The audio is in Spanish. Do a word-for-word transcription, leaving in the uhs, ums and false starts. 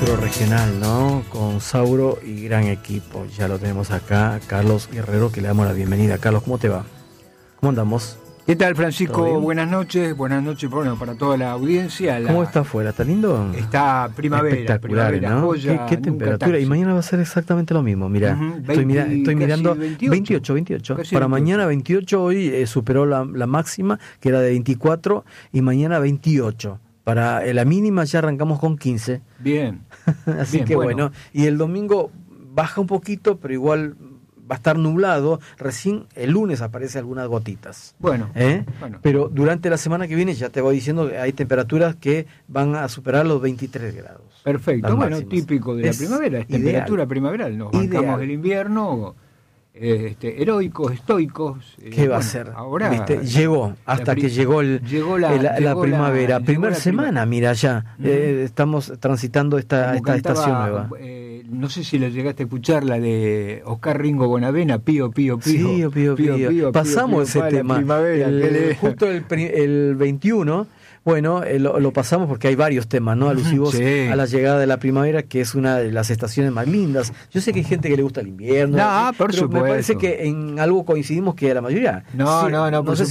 Sur Regional, ¿no? Con Sauro y gran equipo. Ya lo tenemos acá, Carlos Guerrero, que le damos la bienvenida. Carlos, ¿cómo te va? ¿Cómo andamos? ¿Qué tal, Francisco? Buenas noches, buenas noches bueno, para toda la audiencia. La... ¿Cómo está afuera? ¿Está lindo? Está primavera. Espectacular, primavera, ¿no? joya, ¿Qué, qué temperatura? Y mañana va a ser exactamente lo mismo. Mira, uh-huh. estoy, veinte, mira, estoy mirando veintiocho, veintiocho, veintiocho. Casi Para veintiocho. mañana veintiocho, hoy eh, superó la, la máxima, que era de veinticuatro, y mañana veintiocho. Para eh, la mínima ya arrancamos con quince. Bien. Así Bien, que bueno. bueno, y el domingo baja un poquito, pero igual va a estar nublado. Recién el lunes aparece algunas gotitas. Bueno, ¿Eh? bueno. Pero durante la semana que viene, ya te voy diciendo, hay temperaturas que van a superar los veintitrés grados. Perfecto, bueno, máximas. típico de Es la primavera, es ideal. temperatura primaveral. Nos bancamos Ideal. el invierno, eh, este, heroicos, estoicos. eh, ¿Qué va bueno, a ser? Ahora ¿Viste? Llegó, hasta pri- que llegó, el, llegó la, el- la, llegó primavera. la- Primera llegó la semana, primavera. mira ya. Ujú. eh, estamos transitando esta, Como esta cantaba, estación nueva. eh, no sé si la llegaste a escuchar, la de Oscar Ringo Bonavena, Pío, Pío, Pío. Sí, pío, pío, pío. Pasamos pío, ese para la tema. primavera, El- que le- justo el, pri- el veintiuno, bueno, eh, lo, lo pasamos porque hay varios temas, ¿no? Alusivos Sí. a la llegada de la primavera, que es una de las estaciones más lindas. Yo sé que hay gente que le gusta el invierno. No, así, por pero me supuesto. parece que en algo coincidimos que a la mayoría. No, Sí, no, no, por sé